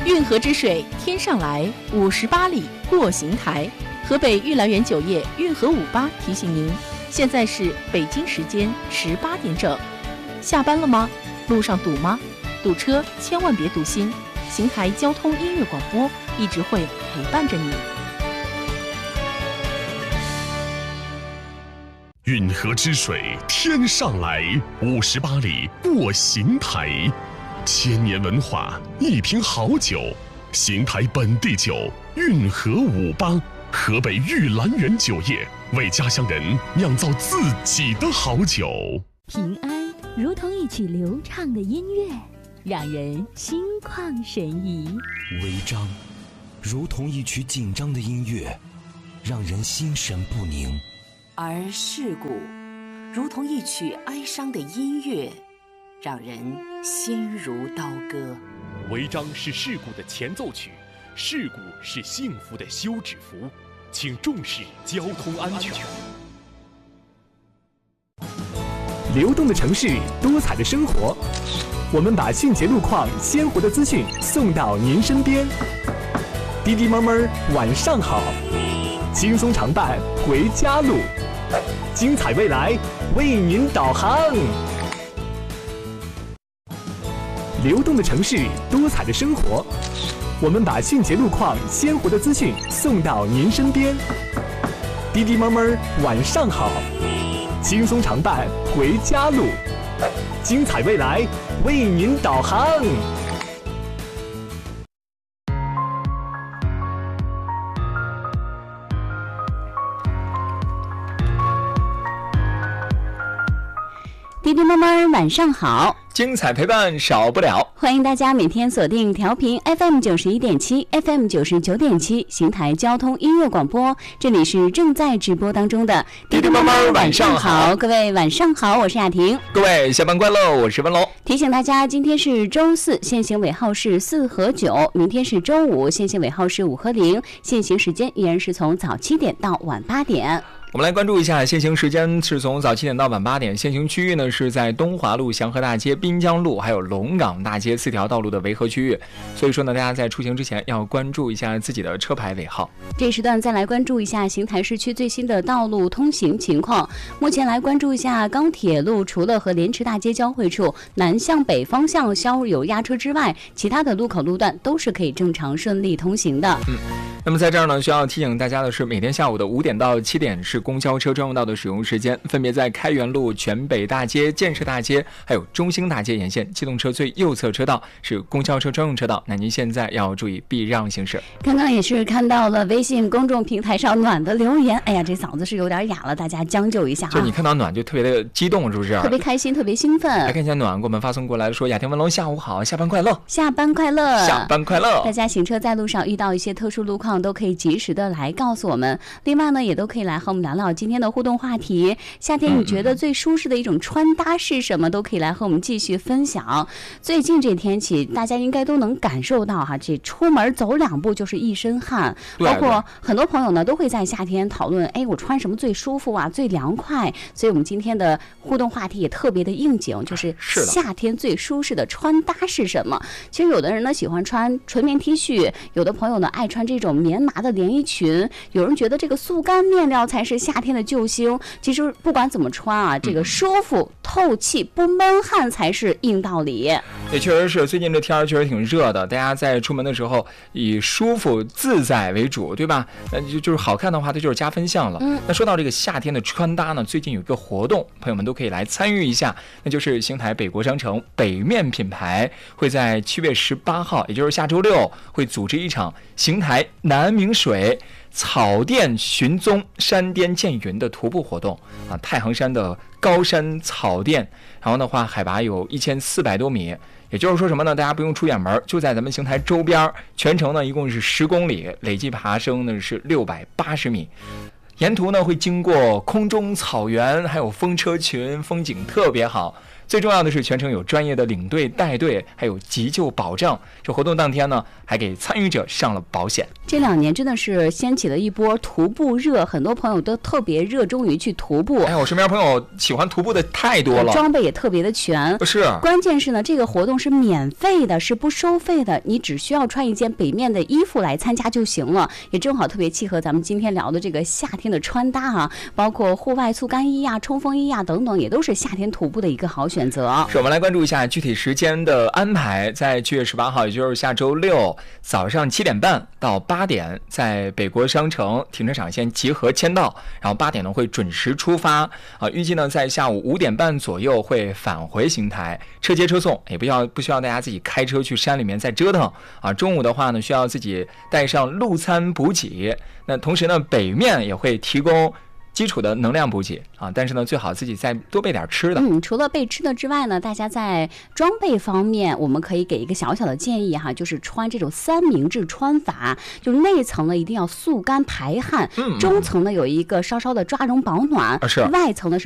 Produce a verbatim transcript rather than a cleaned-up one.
运河之水天上来，五十八里过邢台。河北玉兰园酒业运河五八提醒您，现在是北京时间十八点整。下班了吗？路上堵吗？堵车千万别堵心，邢台交通音乐广播一直会陪伴着你。 运河之水天上来，五十八里过邢台。千年文化，一瓶好酒，邢台本地酒运河五八，河北玉兰园酒业为家乡人酿造自己的好酒。 平安如同一曲流畅的音乐，让人心旷神怡； 违章如同一曲紧张的音乐，让人心神不宁； 而事故如同一曲哀伤的音乐，让人心如刀割。 违章是事故的前奏曲，事故是幸福的休止符，请重视交通安全。 流动的城市，多彩的生活，我们把迅捷路况、鲜活的资讯送到您身边。滴滴猫猫晚上好，轻松常伴回家路，精彩未来为您导航。流动的城市，多彩的生活，我们把迅捷路况、鲜活的资讯送到您身边。滴滴猫猫晚上好，轻松常伴回家路，精彩未来为您导航。 滴滴猫猫晚上好， 精彩陪伴少不了， 欢迎大家每天锁定调频 F M 九十一点七 F M 九十九点七邢台交通音乐广播，这里是正在直播当中的滴滴猫猫晚上好， 各位晚上好，我是雅婷， 各位下班快乐，我是文龙。 提醒大家，今天是周四，限行尾号是四和九，明天是周五，限行尾号是五和零，限行时间依然是从早七点到晚八点。 我们来关注一下限行时间是从早七点到晚八点，限行区域呢是在东华路、祥和大街、滨江路还有龙岗大街四条道路的围合区域，所以说呢，大家在出行之前要关注一下自己的车牌尾号。 这时段再来关注一下邢台市区最新的道路通行情况。目前来关注一下钢铁路，除了和莲池大街交汇处南向北方向稍有压车之外，其他的路口路段都是可以正常顺利通行的。 嗯，那么在这儿呢，需要提醒大家的是，每天下午的五点到七点是公交车专用道的使用时间，分别在开元路、全北大街、建设大街还有中兴大街沿线，机动车最右侧车道是公交车专用车道，那您现在要注意避让行驶。 刚刚也是看到了微信公众平台上暖的留言，哎呀，这嗓子是有点哑了，大家将就一下啊。 就你看到暖就特别的激动，是不是？ 特别开心，特别兴奋。 来看一下暖给我们发送过来说，雅婷文龙下午好，下班快乐， 下班快乐， 下班快乐。 大家行车在路上遇到一些特殊路况，都可以及时的来告诉我们。另外呢，也都可以来和我们聊聊今天的互动话题。夏天你觉得最舒适的一种穿搭是什么？都可以来和我们继续分享。最近这天气，大家应该都能感受到哈，这出门走两步就是一身汗。包括很多朋友呢，都会在夏天讨论，哎，我穿什么最舒服啊，最凉快？所以我们今天的互动话题也特别的应景，就是夏天最舒适的穿搭是什么？其实有的人呢喜欢穿纯棉 T 恤，有的朋友呢爱穿这种棉麻的连衣裙，有人觉得这个速干面料才是夏天的救星。其实不管怎么穿啊，这个舒服、透气、不闷汗才是硬道理。 也确实是，最近这天确实挺热的，大家在出门的时候以舒服自在为主，对吧？那就就是好看的话，它就是加分项了。嗯，那说到这个夏天的穿搭呢，最近有一个活动，朋友们都可以来参与一下，那就是邢台北国商城北面品牌会在七月十八号，也就是下周六，会组织一场邢台南明水草甸寻踪山巅见云的徒步活动啊，太行山的高山草甸，然后的话海拔有一千四百多米，也就是说什么呢？大家不用出远门，就在咱们邢台周边，全程呢一共是十公里，累计爬升呢是六百八十米。沿途呢会经过空中草原，还有风车群，风景特别好。 最重要的是全程有专业的领队带队，还有急救保障。这活动当天呢，还给参与者上了保险。 这两年真的是掀起了一波徒步热，很多朋友都特别热衷于去徒步。 哎，我身边朋友喜欢徒步的太多了， 装备也特别的全。 不是， 关键是呢，这个活动是免费的，是不收费的，你只需要穿一件北面的衣服来参加就行了。也正好特别契合咱们今天聊的这个夏天的穿搭啊，包括户外速干衣呀、冲锋衣呀等等，也都是夏天徒步的一个好选择。 是，我们来关注一下具体时间的安排，在七月十八号，也就是下周六早上七点半到八点，在北国商城停车场先集合签到，然后八点呢会准时出发啊，预计呢在下午五点半左右会返回邢台，车接车送，也不要不需要大家自己开车去山里面再折腾啊。中午的话呢，需要自己带上路餐补给，那同时呢，北面也会提供基础的能量补给啊，但是呢，最好自己再多备点吃的。 嗯，除了备吃的之外呢，大家在装备方面，我们可以给一个小小的建议哈，就是穿这种三明治穿法，就是内层呢一定要速干排汗， 嗯、 中层呢有一个稍稍的抓绒保暖， 啊、是外层呢是